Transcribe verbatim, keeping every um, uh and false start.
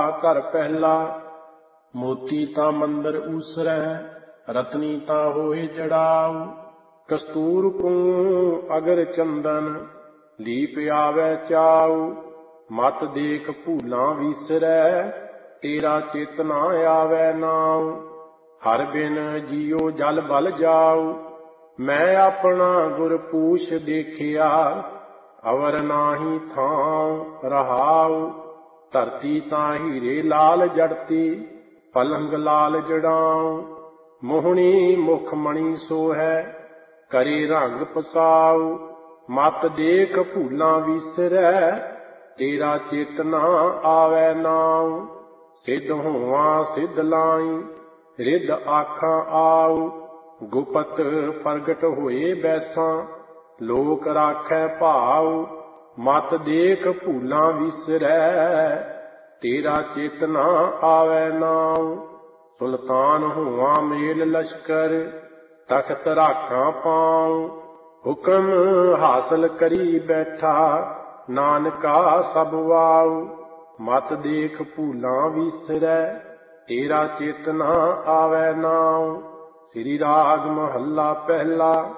ਘਰ ਪਹਿਲਾ। ਮੋਤੀ ਤਾਂ ਮੰਦਰ ਊਸਰੈ, ਰਤਨੀ ਤਾਂ ਹੋਏ ਜੜਾਉ। ਕਸਤੂਰ ਕੂੰ ਅਗਰ ਚੰਦਨ, ਲੀਪ ਆਵੈ ਚਾਉ। ਮਤ ਦੇਖ ਭੂਲਾਂ ਵੀਸਰੈ, ਤੇਰਾ ਚਿਤ ਨਾ ਆਵੈ ਨਾਉ। ਹਰ ਬਿਨ ਜੀਉ ਜਲ ਬਲ ਜਾਉ, ਮੈਂ ਆਪਣਾ ਗੁਰ ਪੂਛ ਦੇਖਿਆ। ਅਵਰ ਨਾਹੀ ਥਾਉ ਰਹਾਉ, ਧਰਤੀ ਤਾਂ ਹੀਰੇ ਲਾਲ ਜੜਤੀ, ਪਲੰਗ ਲਾਲ ਜੜਾਉ। ਮੋਹਣੀ ਮੁਖ ਮਣੀ ਸੋਹੈ, ਕਰੇ ਰੰਗ ਪਸਾਉ। ਮਤ ਦੇਖ ਭੂਲਾਂ ਵੀਸਰੈ, ਤੇਰਾ ਚਿਤ ਨਾ ਆਵੈ ਨਾਉ। ਸਿੱਧ ਹੋਵਾਂ ਸਿੱਧ ਲਾਈ, ਰਿੱਧ ਆਖਾਂ ਆਉ। ਗੁਪਤ ਪ੍ਰਗਟ ਹੋਏ ਬੈਸਾਂ, ਲੋਕ ਰਾਖੈ ਭਾਉ। ਮਤ ਦੇਖ ਭੂਲਾਂ ਵੀਸਰੈ, ਤੇਰਾ ਚਿਤ ਨਾ ਆਵੈ ਨਾਉ। ਸੁਲਤਾਨ ਹੋਵਾਂ ਮੇਲ ਲਸ਼ਕਰ, ਤਖਤ ਰਾਖਾਂ ਪਾਉ। ਹੁਕਮ ਹਾਸਲ ਕਰੀ ਬੈਠਾ, ਨਾਨਕਾ ਸਭ ਵਾਉ। ਮਤ ਦੇਖ ਭੂਲਾਂ ਵੀਸਰੈ, ਤੇਰਾ ਚਿਤ ਨਾ ਆਵੈ ਨਾਉ। ਸ੍ਰੀ ਰਾਗ ਮਹੱਲਾ ਪਹਿਲਾ।